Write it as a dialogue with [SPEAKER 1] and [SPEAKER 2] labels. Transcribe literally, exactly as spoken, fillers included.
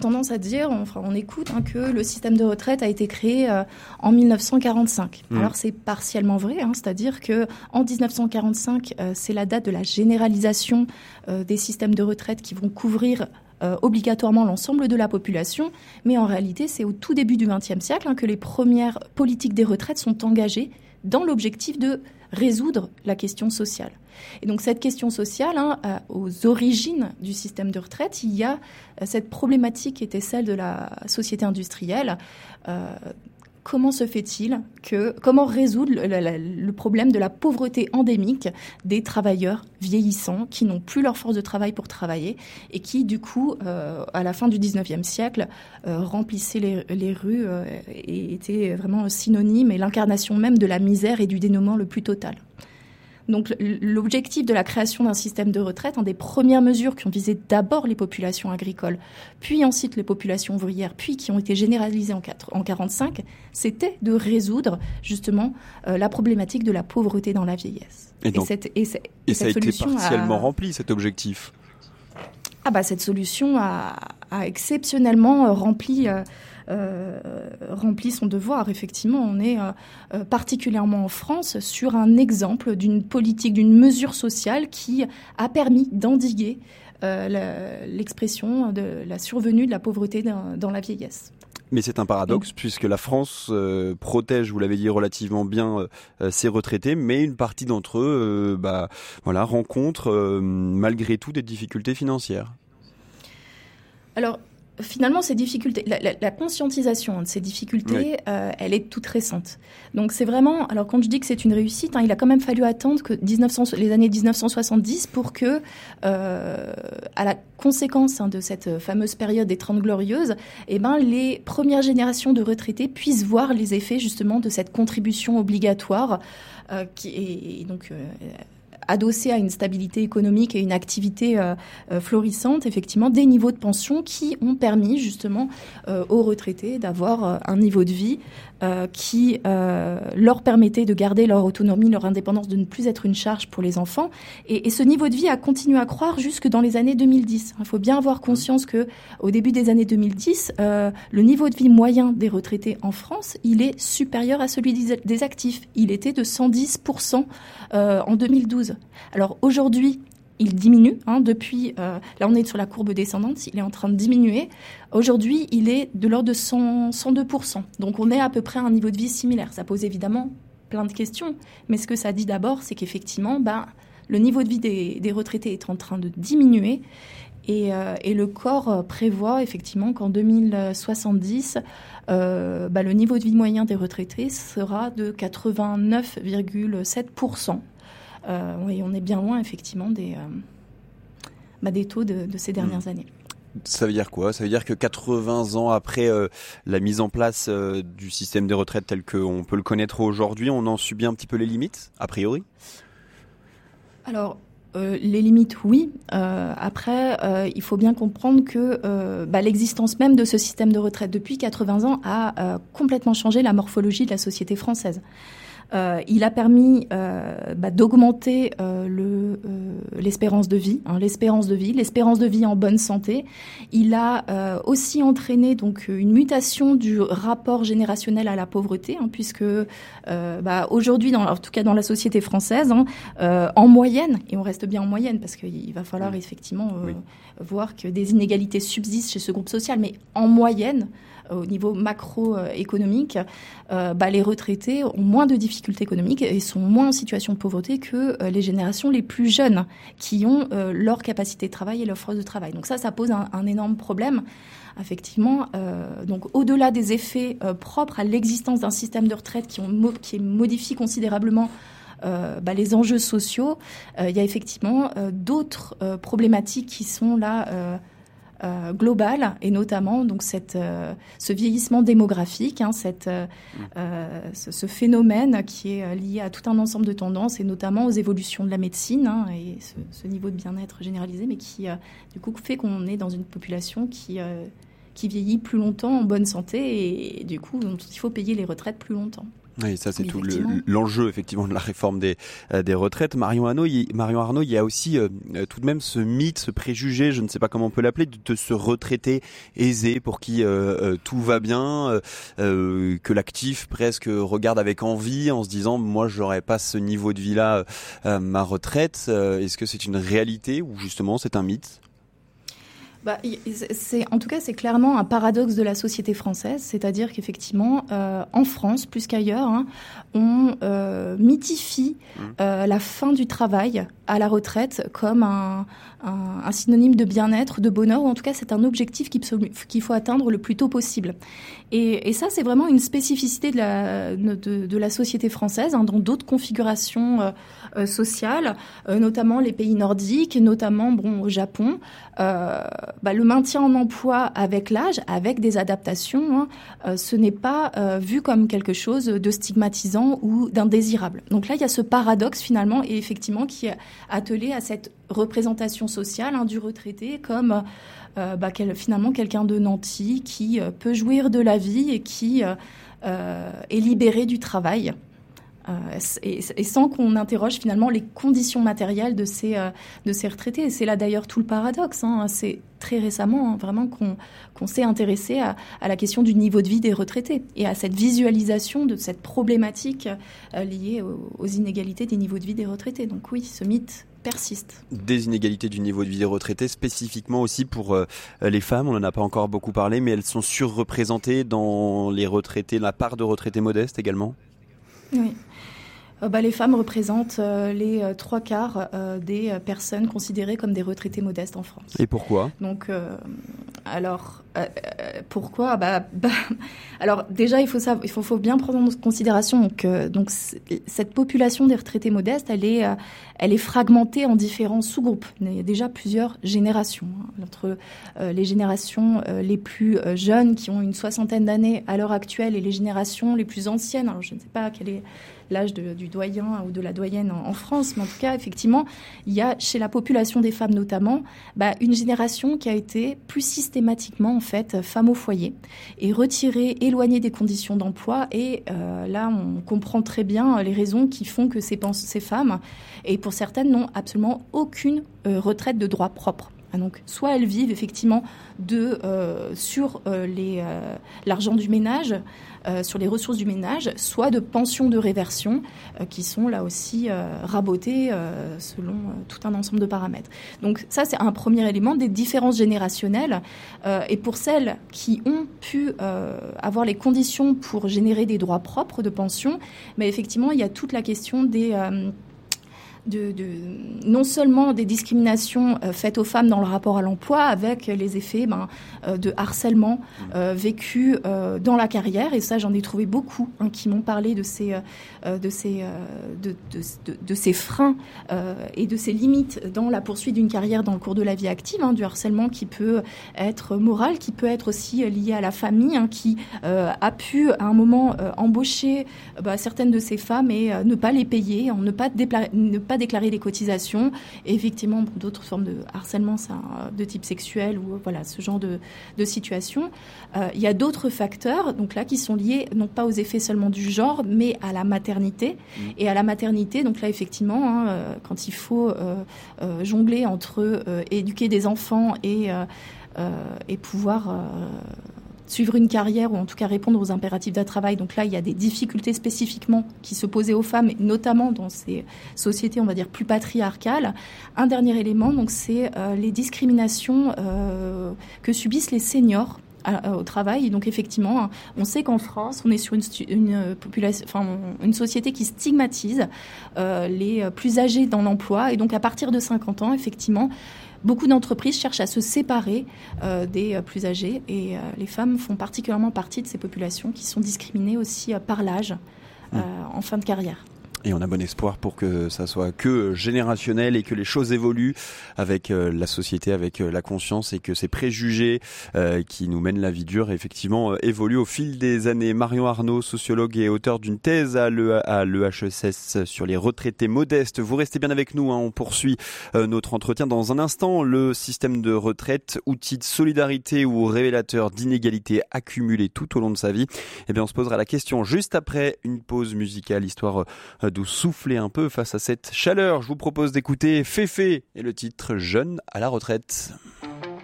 [SPEAKER 1] tendance à dire, on, enfin, on écoute hein, que le système de retraite a été créé euh, en dix-neuf cent quarante-cinq. Mmh. Alors c'est partiellement vrai, hein, c'est-à-dire que en dix-neuf cent quarante-cinq, euh, c'est la date de la généralisation euh, des systèmes de retraite qui vont couvrir Euh, obligatoirement l'ensemble de la population, mais en réalité, c'est au tout début du vingtième siècle hein, que les premières politiques des retraites sont engagées dans l'objectif de résoudre la question sociale. Et donc cette question sociale, hein, euh, aux origines du système de retraite, il y a euh, cette problématique qui était celle de la société industrielle. Euh, Comment se fait-il que, comment résoudre le, le, le problème de la pauvreté endémique des travailleurs vieillissants qui n'ont plus leur force de travail pour travailler et qui, du coup, euh, à la fin du dix-neuvième siècle, euh, remplissaient les, les rues euh, et étaient vraiment synonymes et l'incarnation même de la misère et du dénuement le plus total. Donc l'objectif de la création d'un système de retraite, une des premières mesures qui ont visé d'abord les populations agricoles, puis ensuite les populations ouvrières, puis qui ont été généralisées en quarante-cinq, c'était de résoudre justement euh, la problématique de la pauvreté dans la vieillesse.
[SPEAKER 2] Et, donc, et, cette, et, cette, et ça a été partiellement a... rempli, cet objectif.
[SPEAKER 1] Ah bah cette solution a, a exceptionnellement rempli... Euh, Euh, remplit son devoir. Effectivement, on est euh, particulièrement en France sur un exemple d'une politique, d'une mesure sociale qui a permis d'endiguer euh, la, l'expression de la survenue de la pauvreté dans, dans la vieillesse.
[SPEAKER 2] Mais c'est un paradoxe, mmh. puisque la France euh, protège, vous l'avez dit, relativement bien euh, ses retraités, mais une partie d'entre eux euh, bah, voilà, rencontrent euh, malgré tout des difficultés financières.
[SPEAKER 1] Alors, finalement, ces difficultés, la, la, la conscientisation de ces difficultés, oui. euh, elle est toute récente. Donc c'est vraiment, alors quand je dis que c'est une réussite, hein, il a quand même fallu attendre que dix-neuf cents, les années dix-neuf cent soixante-dix pour que, euh, à la conséquence hein, de cette fameuse période des Trente Glorieuses, eh ben, les premières générations de retraités puissent voir les effets justement de cette contribution obligatoire euh, qui est et donc... Euh, adossé à une stabilité économique et une activité euh, euh, florissante, effectivement, des niveaux de pension qui ont permis justement euh, aux retraités d'avoir euh, un niveau de vie euh, qui euh, leur permettait de garder leur autonomie, leur indépendance, de ne plus être une charge pour les enfants. Et, et ce niveau de vie a continué à croître jusque dans les années deux mille dix. Il faut bien avoir conscience que au début des années deux mille dix, euh, le niveau de vie moyen des retraités en France, il est supérieur à celui des, des actifs. Il était de cent dix pour cent euh, en deux mille douze. Alors aujourd'hui, il diminue. Hein, depuis, euh, là on est sur la courbe descendante, il est en train de diminuer. Aujourd'hui, il est de l'ordre de cent, cent deux pour cent. Donc on est à peu près à un niveau de vie similaire. Ça pose évidemment plein de questions. Mais ce que ça dit d'abord, c'est qu'effectivement, ben, le niveau de vie des, des retraités est en train de diminuer. Et, euh, et le corps prévoit effectivement qu'en deux mille soixante-dix, euh, bah, le niveau de vie moyen des retraités sera de quatre-vingt-neuf virgule sept pour cent. Euh, oui, on est bien loin, effectivement, des, euh, bah, des taux de, de ces dernières mmh. années.
[SPEAKER 2] Ça veut dire quoi ? Ça veut dire que quatre-vingts ans après euh, la mise en place euh, du système des retraites tel qu'on peut le connaître aujourd'hui, on en subit un petit peu les limites, a priori ?
[SPEAKER 1] Alors, euh, les limites, oui. Euh, après, euh, il faut bien comprendre que euh, bah, l'existence même de ce système de retraite depuis quatre-vingts ans a euh, complètement changé la morphologie de la société française. Euh, il a permis euh, bah, d'augmenter euh, le, euh, l'espérance de vie, hein, l'espérance de vie, l'espérance de vie en bonne santé. Il a euh, aussi entraîné donc une mutation du rapport générationnel à la pauvreté, hein, puisque euh, bah, aujourd'hui, dans, en tout cas dans la société française, hein, euh, en moyenne, et on reste bien en moyenne parce qu'il va falloir oui. effectivement euh, oui. voir que des inégalités subsistent chez ce groupe social, mais en moyenne, au niveau macroéconomique, euh, bah, les retraités ont moins de difficultés économiques et sont moins en situation de pauvreté que euh, les générations les plus jeunes qui ont euh, leur capacité de travail et leur force de travail. Donc ça, ça pose un, un énorme problème. Effectivement, euh, donc au-delà des effets euh, propres à l'existence d'un système de retraite qui, ont, qui modifie considérablement Euh, bah, les enjeux sociaux, euh, il y a effectivement euh, d'autres euh, problématiques qui sont là euh, euh, globales, et notamment donc cette, euh, ce vieillissement démographique, hein, cette, euh, euh, ce, ce phénomène qui est lié à tout un ensemble de tendances, et notamment aux évolutions de la médecine, hein, et ce, ce niveau de bien-être généralisé, mais qui euh, du coup fait qu'on est dans une population qui, euh, qui vieillit plus longtemps en bonne santé, et, et du coup dont il faut payer les retraites plus longtemps.
[SPEAKER 2] Oui, ça c'est tout le, l'enjeu effectivement de la réforme des euh, des retraites. Marion Arnaud, il, Marion Arnaud, il y a aussi euh, tout de même ce mythe, ce préjugé, je ne sais pas comment on peut l'appeler, de, de ce retraité aisé pour qui euh, euh, tout va bien, euh, euh, que l'actif presque regarde avec envie en se disant moi j'aurais pas ce niveau de vie là euh, ma retraite. Euh, est-ce que c'est une réalité ou justement c'est un mythe?
[SPEAKER 1] Bah, c'est, en tout cas, c'est clairement un paradoxe de la société française, c'est-à-dire qu'effectivement, euh, en France, plus qu'ailleurs, hein, on euh, mythifie euh, la fin du travail à la retraite comme un, un, un synonyme de bien-être, de bonheur, ou en tout cas, c'est un objectif qu'il, qu'il faut atteindre le plus tôt possible. Et, et ça, c'est vraiment une spécificité de la, de, de la société française, hein, dans d'autres configurations euh, euh, sociales, euh, notamment les pays nordiques, notamment bon, au Japon. Euh, bah, le maintien en emploi avec l'âge, avec des adaptations, hein, euh, ce n'est pas euh, vu comme quelque chose de stigmatisant ou d'indésirable. Donc là, il y a ce paradoxe finalement, et effectivement, qui est attelé à cette représentation sociale hein, du retraité comme euh, bah, quel, finalement quelqu'un de nanti qui euh, peut jouir de la vie et qui euh, euh, est libéré du travail. Euh, et, et sans qu'on interroge finalement les conditions matérielles de ces, euh, de ces retraités. Et c'est là d'ailleurs tout le paradoxe. Hein. C'est très récemment hein, vraiment qu'on, qu'on s'est intéressé à, à la question du niveau de vie des retraités et à cette visualisation de cette problématique euh, liée aux, aux inégalités des niveaux de vie des retraités. Donc oui, ce mythe persiste.
[SPEAKER 2] Des inégalités du niveau de vie des retraités, spécifiquement aussi pour euh, les femmes, on n'en a pas encore beaucoup parlé, mais elles sont surreprésentées dans les retraités, la part de retraités modestes également.
[SPEAKER 1] Oui. Euh, bah, les femmes représentent euh, les euh, trois quarts euh, des euh, personnes considérées comme des retraités modestes en France.
[SPEAKER 2] Et pourquoi ?
[SPEAKER 1] Donc, euh, alors, euh, pourquoi bah, bah, alors déjà, il faut savoir, il faut, faut bien prendre en considération que donc cette population des retraités modestes, elle est, euh, elle est fragmentée en différents sous-groupes. Il y a déjà plusieurs générations hein, entre euh, les générations euh, les plus euh, jeunes qui ont une soixantaine d'années à l'heure actuelle et les générations les plus anciennes. Alors, je ne sais pas quelle est l'âge de, du doyen ou de la doyenne en, en France, mais en tout cas, effectivement, il y a chez la population des femmes notamment bah, une génération qui a été plus systématiquement en fait femme au foyer et retirée, éloignée des conditions d'emploi. Et euh, là, on comprend très bien les raisons qui font que ces, ces femmes, et pour certaines, n'ont absolument aucune euh, retraite de droit propre. Donc, soit elles vivent effectivement de, euh, sur euh, les, euh, l'argent du ménage, euh, sur les ressources du ménage, soit de pensions de réversion euh, qui sont là aussi euh, rabotées euh, selon euh, tout un ensemble de paramètres. Donc ça, c'est un premier élément des différences générationnelles. Euh, et pour celles qui ont pu euh, avoir les conditions pour générer des droits propres de pension, mais effectivement, il y a toute la question des... Euh, De, de, non seulement des discriminations euh, faites aux femmes dans le rapport à l'emploi, avec les effets ben, euh, de harcèlement euh, vécu euh, dans la carrière, et ça j'en ai trouvé beaucoup hein, qui m'ont parlé de ces, euh, de ces, euh, de, de, de, de ces freins euh, et de ces limites dans la poursuite d'une carrière dans le cours de la vie active, hein, du harcèlement qui peut être moral, qui peut être aussi lié à la famille, hein, qui euh, a pu à un moment euh, embaucher euh, bah, certaines de ces femmes et euh, ne pas les payer, ne pas, dépla- ne pas déclarer des cotisations, et effectivement pour d'autres formes de harcèlement ça, de type sexuel ou voilà ce genre de, de situation. Euh, il y a d'autres facteurs donc là qui sont liés non pas aux effets seulement du genre mais à la maternité mmh. et à la maternité donc là effectivement hein, euh, quand il faut euh, euh, jongler entre euh, éduquer des enfants et, euh, euh, et pouvoir euh, suivre une carrière ou en tout cas répondre aux impératifs d'un travail. Donc là, il y a des difficultés spécifiquement qui se posaient aux femmes, notamment dans ces sociétés, on va dire, plus patriarcales. Un dernier élément, donc, c'est euh, les discriminations euh, que subissent les seniors au travail. Et donc effectivement, on sait qu'en France, on est sur une, une population, enfin une société qui stigmatise euh, les plus âgés dans l'emploi. Et donc à partir de cinquante ans, effectivement, beaucoup d'entreprises cherchent à se séparer euh, des plus âgés. Et euh, les femmes font particulièrement partie de ces populations qui sont discriminées aussi euh, par l'âge euh, mmh. en fin de carrière.
[SPEAKER 2] Et on a bon espoir pour que ça soit que générationnel et que les choses évoluent avec euh, la société, avec euh, la conscience, et que ces préjugés euh, qui nous mènent la vie dure effectivement euh, évoluent au fil des années. Marion Arnaud, sociologue et auteur d'une thèse à l'E H E S S sur les retraités modestes. Vous restez bien avec nous, hein, on poursuit euh, notre entretien dans un instant. Le système de retraite, outil de solidarité ou révélateur d'inégalités accumulées tout au long de sa vie. Eh bien, on se posera la question juste après une pause musicale, histoire euh, de souffler un peu face à cette chaleur. Je vous propose d'écouter Féfé et le titre Jeune à la retraite.